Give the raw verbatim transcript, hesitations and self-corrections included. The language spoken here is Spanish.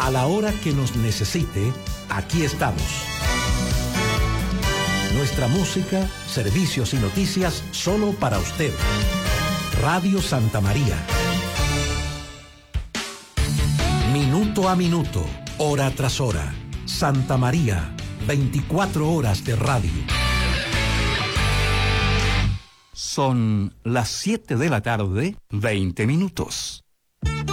A la hora que nos necesite, aquí estamos. Nuestra música, servicios y noticias solo para usted. Radio Santa María. Minuto a minuto, hora tras hora. Santa María, veinticuatro horas de radio. Son las siete de la tarde, veinte minutos.